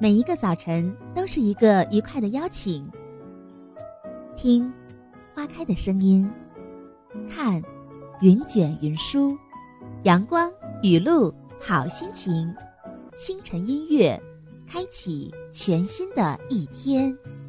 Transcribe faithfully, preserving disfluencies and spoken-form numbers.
每一个早晨都是一个愉快的邀请。听花开的声音，看云卷云舒，阳光雨露好心情，清晨音乐，开启全新的一天。